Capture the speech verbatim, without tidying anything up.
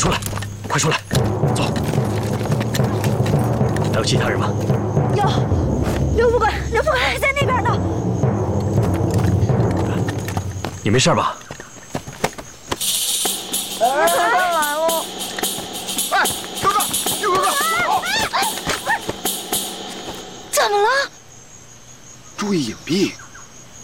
出来，快出来，走。还有其他人吗？ 有，刘副官，刘副官还在那边呢。 你没事吧？ 哎，来了！ 哎，哥哥，刘哥哥， 怎么了？ 注意隐蔽。